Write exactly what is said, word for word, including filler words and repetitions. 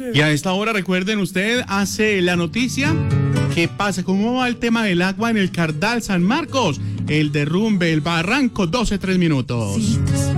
Y a esta hora, recuerden, usted hace la noticia. ¿Qué pasa? ¿Cómo va el tema del agua en el Cardal San Marcos? El derrumbe, el barranco, doce, tres minutos.